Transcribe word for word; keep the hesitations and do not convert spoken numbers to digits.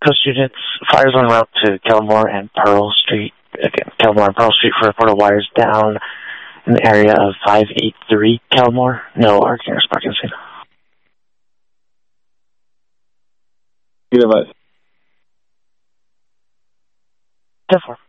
Coast units, fires en route to Kelmore and Pearl Street. Again, Kelmore and Pearl Street for report of wires down in the area of five eighty-three Kelmore. No arcing or sparking scene. Good advice. ten four.